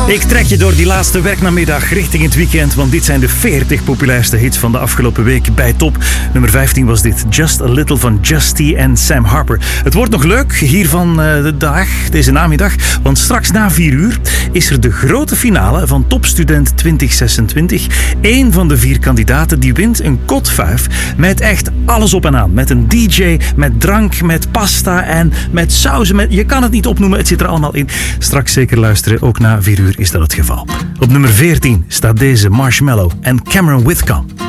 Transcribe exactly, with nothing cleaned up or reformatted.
Ik trek je door die laatste werknamiddag richting het weekend, want dit zijn de veertig populairste hits van de afgelopen week bij Top. Nummer vijftien was dit, Just a Little van Justy en Sam Harper. Het wordt nog leuk hier van de dag, deze namiddag, want straks na vier uur is er de grote finale van Topstudent twintig zesentwintig. Eén van de vier kandidaten die wint een kot vijf met echt alles op en aan. Met een D J, met drank, met pasta en met sauzen. Met, je kan het niet opnoemen, het zit er allemaal in. Straks zeker luisteren, ook na vier uur is dat het geval. Op nummer veertien staat deze Marshmello en Cameron Whitcomb.